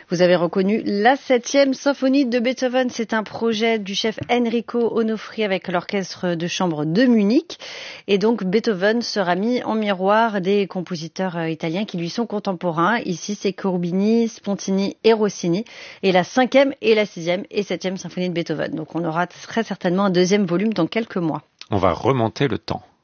Vous avez reconnu la 7e symphonie de Beethoven. C'est un projet du chef Enrico Onofri avec l'orchestre de chambre de Munich. Et donc Beethoven sera mis en miroir des compositeurs italiens qui lui sont contemporains. Ici, c'est Corbini, Spontini et Rossini. Et la 5e et la 6e et 7e symphonie de Beethoven. Donc on aura très certainement un deuxième volume dans quelques mois. On va remonter le temps.